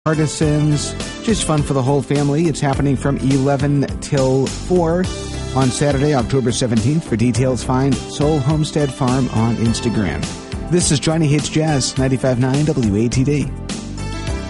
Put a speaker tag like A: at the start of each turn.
A: Artisans, just fun for the whole family. It's happening from 11 till 4 on Saturday, October 17th. For details, find Soul Homestead Farm on Instagram. This is Johnny Hits Jazz, 95.9 WATD.